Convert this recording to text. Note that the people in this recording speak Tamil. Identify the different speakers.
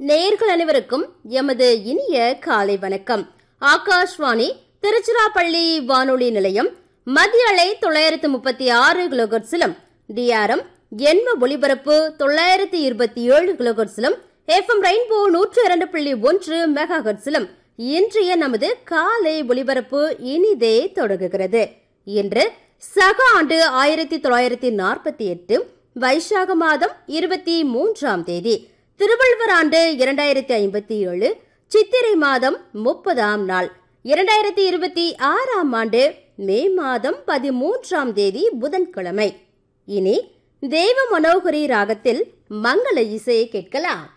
Speaker 1: நேயர்கள் அனைவருக்கும் எமது இனிய காலை வணக்கம். ஆகாஷ்வாணி திருச்சிராப்பள்ளி வானொலி நிலையம் மத்திய அலை 936 கிலோஹெர்ட்ஸிலும் டிஆர்எம் எண்ம ஒலிபரப்பு 927 கிலோஹெர்ட்ஸிலும் FM ரெயின்போ 102.1 மெகாஹெர்ட்ஸிலும் இன்றைய நமது காலை ஒலிபரப்பு இனிதே தொடங்குகிறது. இன்று சக ஆண்டு 1948 வைசாக மாதம் 23ஆம் தேதி, திருவள்ளுவர் ஆண்டு 2057, சித்திரை மாதம் 30ஆம் நாள், 2026ஆம் ஆண்டு மே மாதம் 13ஆம் தேதி புதன்கிழமை. இனி தேவ மனோகரி ராகத்தில் மங்கள இசையை கேட்கலாம்.